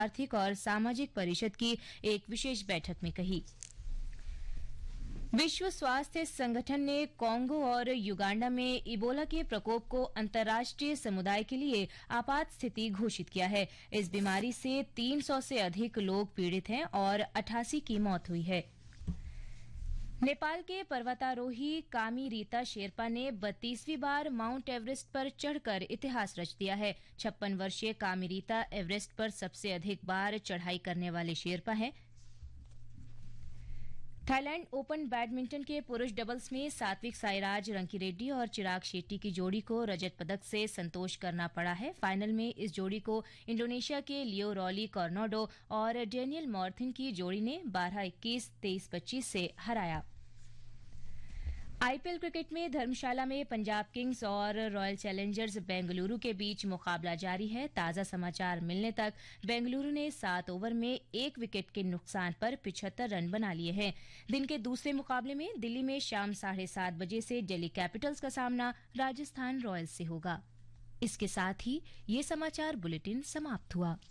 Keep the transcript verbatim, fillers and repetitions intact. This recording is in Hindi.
आर्थिक और सामाजिक परिषद की एक विशेष बैठक में कही। विश्व स्वास्थ्य संगठन ने कोंगो और युगांडा में इबोला के प्रकोप को अंतर्राष्ट्रीय समुदाय के लिए आपात स्थिति घोषित किया है। इस बीमारी से तीन सौ से अधिक लोग पीड़ित हैं और अठासी की मौत हुई है। नेपाल के पर्वतारोही कामी रीता शेरपा ने बत्तीसवीं बार माउंट एवरेस्ट पर चढ़कर इतिहास रच दिया है। छप्पन वर्षीय कामी रीता एवरेस्ट पर सबसे अधिक बार चढ़ाई करने वाले शेरपा हैं। थाईलैंड ओपन बैडमिंटन के पुरुष डबल्स में सात्विक साईराज रंकीरेड्डी और चिराग शेट्टी की जोड़ी को रजत पदक से संतोष करना पड़ा है। फाइनल में इस जोड़ी को इंडोनेशिया के लियो रॉली कॉर्नाडो और डेनियल मॉर्थिन की जोड़ी ने बारह इक्कीस, तेईस पच्चीस से हराया। आईपीएल क्रिकेट में धर्मशाला में पंजाब किंग्स और रॉयल चैलेंजर्स बेंगलुरु के बीच मुकाबला जारी है। ताजा समाचार मिलने तक बेंगलुरु ने सात ओवर में एक विकेट के नुकसान पर पिछहत्तर रन बना लिए हैं। दिन के दूसरे मुकाबले में दिल्ली में शाम साढ़े सात बजे से दिल्ली कैपिटल्स का सामना राजस्थान रॉयल्स से होगा। इसके साथ ही ये समाचार बुलेटिन समाप्त हुआ।